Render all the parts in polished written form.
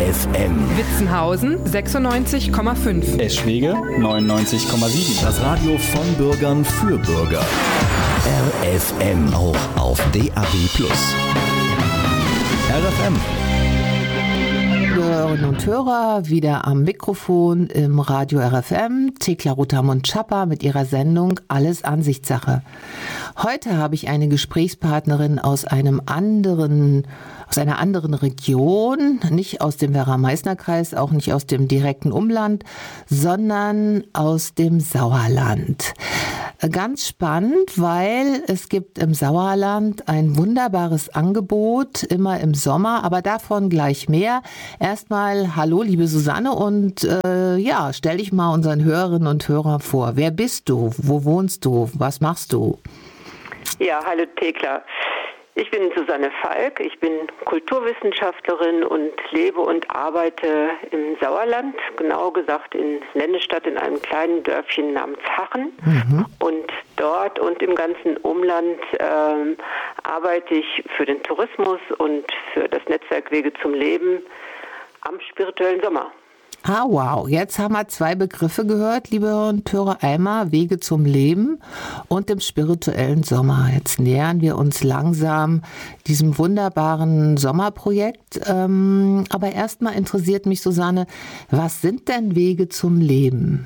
RFM. Witzenhausen 96,5. Eschwege 99,7. Das Radio von Bürgern für Bürger. RFM. Auch auf DAB+. RFM. Hörerinnen und Hörer, wieder am Mikrofon im Radio RFM, Thekla Rotermund-Schapper mit ihrer Sendung Alles Ansichtssache. Heute habe ich eine Gesprächspartnerin aus einer anderen Region, nicht aus dem Werra-Meißner-Kreis, auch nicht aus dem direkten Umland, sondern aus dem Sauerland. Ganz spannend, weil es gibt im Sauerland ein wunderbares Angebot, immer im Sommer, aber davon gleich mehr. Erstmal hallo, liebe Susanne, und stell dich mal unseren Hörerinnen und Hörern vor. Wer bist du? Wo wohnst du? Was machst du? Ja, hallo Thekla. Ich bin Susanne Falk, ich bin Kulturwissenschaftlerin und lebe und arbeite im Sauerland, genauer gesagt in Lennestadt in einem kleinen Dörfchen namens Hachen. Und dort und im ganzen Umland arbeite ich für den Tourismus und für das Netzwerk Wege zum Leben am spirituellen Sommer. Ah, wow. Jetzt haben wir zwei Begriffe gehört, liebe Hörer und Hörer. Einmal Wege zum Leben und dem spirituellen Sommer. Jetzt nähern wir uns langsam diesem wunderbaren Sommerprojekt. Aber erstmal interessiert mich, Susanne, was sind denn Wege zum Leben?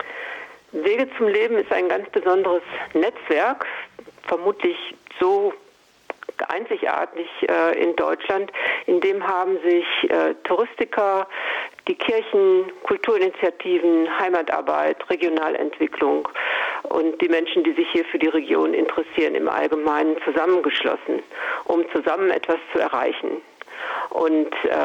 Wege zum Leben ist ein ganz besonderes Netzwerk, vermutlich so einzigartig in Deutschland. In dem haben sich Touristiker, die Kirchen, Kulturinitiativen, Heimatarbeit, Regionalentwicklung und die Menschen, die sich hier für die Region interessieren, im Allgemeinen zusammengeschlossen, um zusammen etwas zu erreichen. Und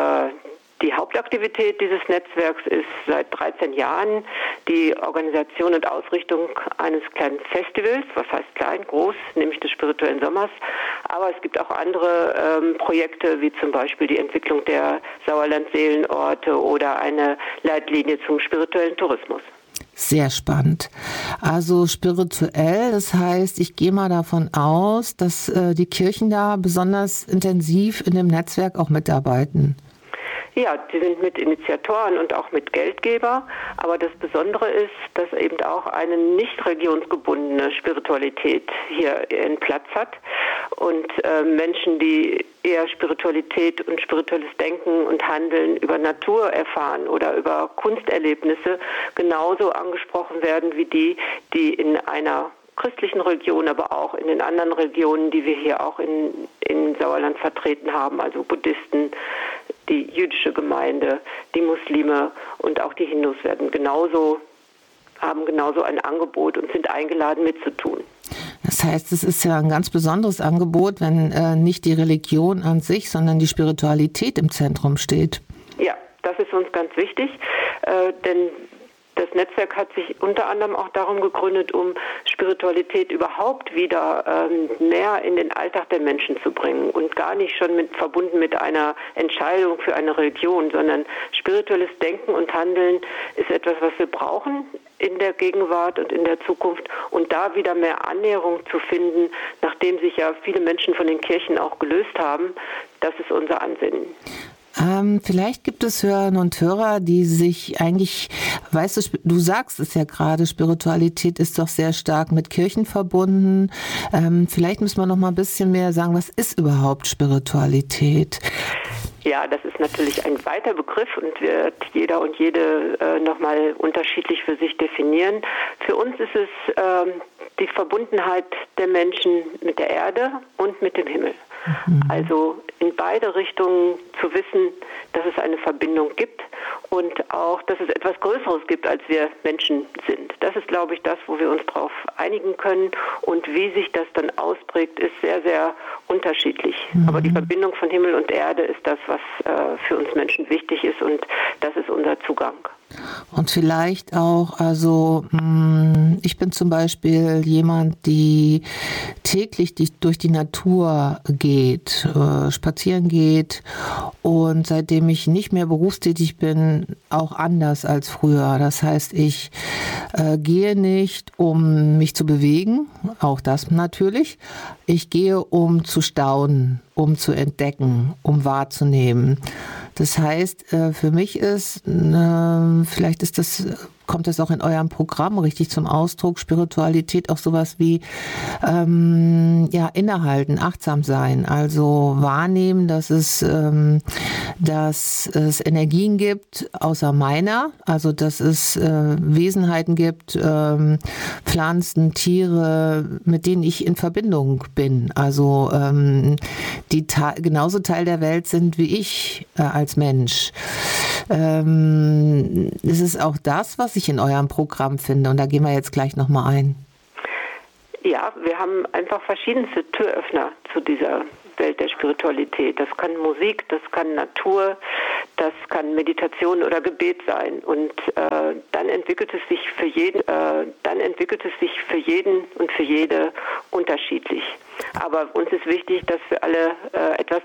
die Hauptaktivität dieses Netzwerks ist seit 13 Jahren die Organisation und Ausrichtung eines kleinen Festivals, was heißt klein, groß, nämlich des spirituellen Sommers. Aber es gibt auch andere Projekte, wie zum Beispiel die Entwicklung der Sauerland-Seelenorte oder eine Leitlinie zum spirituellen Tourismus. Sehr spannend. Also spirituell, das heißt, ich gehe mal davon aus, dass die Kirchen da besonders intensiv in dem Netzwerk auch mitarbeiten. Ja, die sind mit Initiatoren und auch mit Geldgeber, aber das Besondere ist, dass eben auch eine nicht religionsgebundene Spiritualität hier ihren Platz hat und Menschen, die eher Spiritualität und spirituelles Denken und Handeln über Natur erfahren oder über Kunsterlebnisse genauso angesprochen werden wie die in einer christlichen Region, aber auch in den anderen Regionen, die wir hier auch in Sauerland vertreten haben, also Buddhisten, die jüdische Gemeinde, die Muslime und auch die Hindus haben genauso ein Angebot und sind eingeladen mitzutun. Das heißt, es ist ja ein ganz besonderes Angebot, wenn nicht die Religion an sich, sondern die Spiritualität im Zentrum steht. Ja, das ist uns ganz wichtig, denn das Netzwerk hat sich unter anderem auch darum gegründet, um Spiritualität überhaupt wieder mehr in den Alltag der Menschen zu bringen und gar nicht schon verbunden mit einer Entscheidung für eine Religion, sondern spirituelles Denken und Handeln ist etwas, was wir brauchen in der Gegenwart und in der Zukunft und da wieder mehr Annäherung zu finden, nachdem sich ja viele Menschen von den Kirchen auch gelöst haben, das ist unser Ansinnen. Vielleicht gibt es Hörerinnen und Hörer, die sich eigentlich, weißt du, du sagst es ja gerade, Spiritualität ist doch sehr stark mit Kirchen verbunden. Vielleicht müssen wir noch mal ein bisschen mehr sagen, was ist überhaupt Spiritualität? Ja, das ist natürlich ein weiter Begriff und wird jeder und jede nochmal unterschiedlich für sich definieren. Für uns ist es die Verbundenheit der Menschen mit der Erde und mit dem Himmel. Also in beide Richtungen zu wissen, dass es eine Verbindung gibt und auch, dass es etwas Größeres gibt, als wir Menschen sind. Das ist, glaube ich, das, wo wir uns darauf einigen können. Und wie sich das dann ausprägt, ist sehr, sehr unterschiedlich. Aber die Verbindung von Himmel und Erde ist das, was für uns Menschen wichtig ist und das ist unser Zugang. Und vielleicht auch, also ich bin zum Beispiel jemand, die täglich durch die Natur geht, spazieren geht und seitdem ich nicht mehr berufstätig bin, auch anders als früher. Das heißt, ich gehe nicht, um mich zu bewegen, auch das natürlich. Ich gehe, um zu staunen, um zu entdecken, um wahrzunehmen. Das heißt, für mich ist, vielleicht kommt das auch in eurem Programm richtig zum Ausdruck, Spiritualität auch sowas wie innehalten, achtsam sein, also wahrnehmen, dass es Energien gibt außer meiner, also dass es Wesenheiten gibt, Pflanzen, Tiere, mit denen ich in Verbindung bin, also die genauso Teil der Welt sind wie ich als Mensch. Es ist auch das, was ich in eurem Programm finde, und da gehen wir jetzt gleich nochmal ein. Ja, wir haben einfach verschiedenste Türöffner zu dieser Welt der Spiritualität. Das kann Musik, das kann Natur, das kann Meditation oder Gebet sein. Und dann entwickelt es sich für jeden und für jede unterschiedlich. Aber uns ist wichtig, dass wir alle etwas